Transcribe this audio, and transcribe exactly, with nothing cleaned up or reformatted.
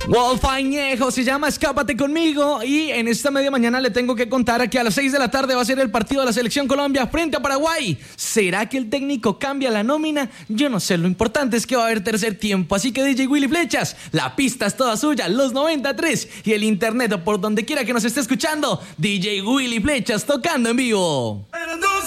Wolf Añejo se llama Escápate Conmigo. Y en esta media mañana le tengo que contar que a las seis de la tarde va a ser el partido de la Selección Colombia frente a Paraguay. ¿Será que el técnico cambia la nómina? Yo no sé, lo importante es que va a haber tercer tiempo. Así que D J Willy Flechas, la pista es toda suya, los noventa y tres y el internet o por donde quiera que nos esté escuchando. D J Willy Flechas tocando en vivo.